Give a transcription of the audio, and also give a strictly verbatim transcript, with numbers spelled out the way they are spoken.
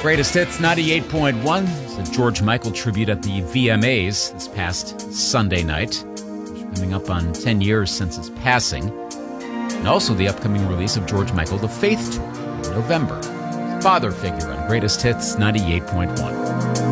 Greatest Hits ninety-eight point one. It's a George Michael tribute at the V M As this past Sunday night. Coming up on ten years since his passing. And also the upcoming release of George Michael, The Faith Tour in November. Father figure on Greatest Hits ninety-eight point one.